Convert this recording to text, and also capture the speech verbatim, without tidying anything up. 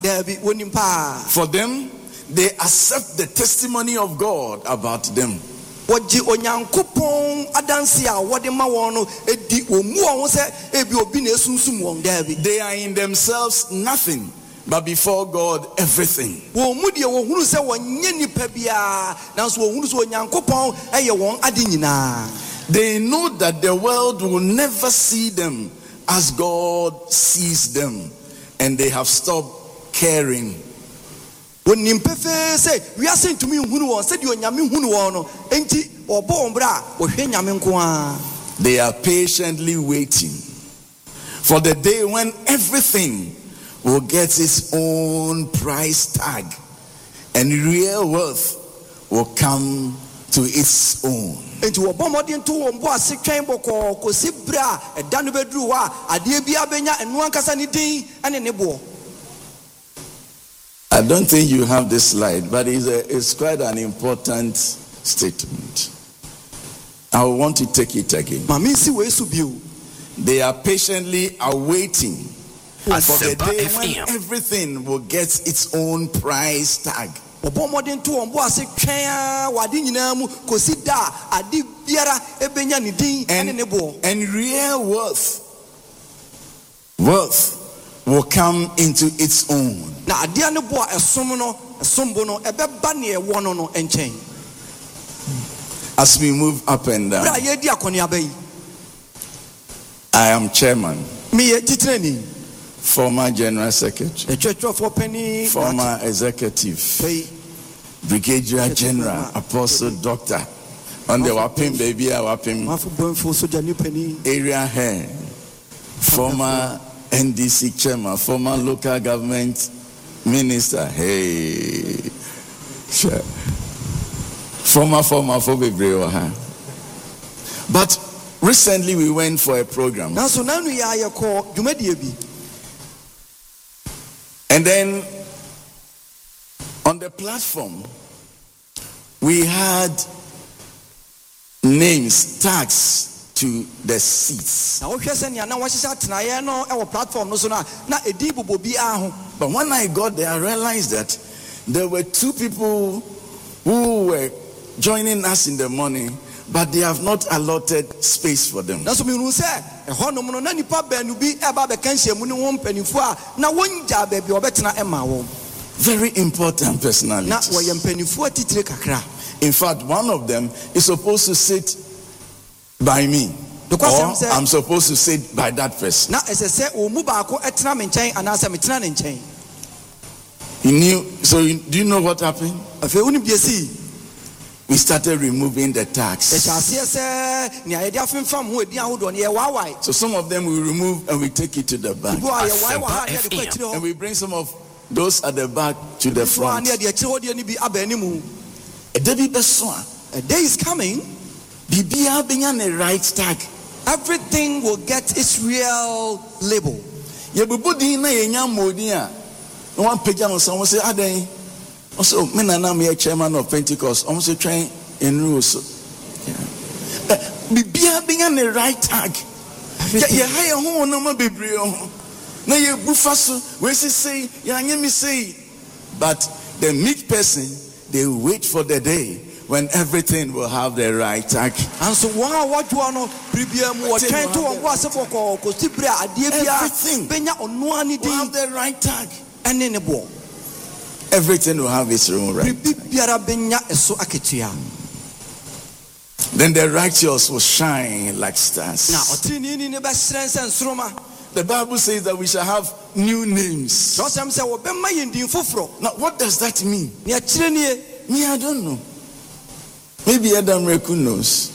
For them, they accept the testimony of God about them. They are in themselves nothing, but before God, everything. They know that the world will never see them as God sees them, and they have stopped caring. They are patiently waiting for the day when everything will get its own price tag and real worth will come to its own. I don't think you have this slide, but it's, a, it's quite an important statement. I want to take it again. They are patiently awaiting for the day when everything will get its own price tag. And, and real worth, worth will come into its own. As we move up and down, I am chairman, former general secretary, former executive, brigadier general, apostle, doctor, on the Wapim baby, Wapim area head, former N D C chairman, former local government minister, hey, sure. former, former, for But recently we went for a program. And then on the platform, we had names, tags to the seats. But when I got there, I realized that there were two people who were joining us in the morning, but they have not allotted space for them. Very important personalities. In fact, one of them is supposed to sit by me, or I'm supposed to sit by that person. You knew, so you, do you know what happened? We started removing the tags. So some of them we remove and we take it to the back. And we bring some of those at the back to the front. A day is coming. The right tag. Everything will get its real label. One page on someone say, Aden. Also, me na na me chairman of Pentecost. I'm also trying in rules. Bibia being on the right tag. Yeah, hire home no more bebre. Na ye bufaso. We say, ya me say. But the meek person, they wait for the day when everything will have the right tag. And so what you are not everything will have the right tag. And in the ball. Everything will have its own right. Then the righteous will shine like stars. The Bible says that we shall have new names. Now, what does that mean? Me, I don't know. Maybe Adam Reku knows.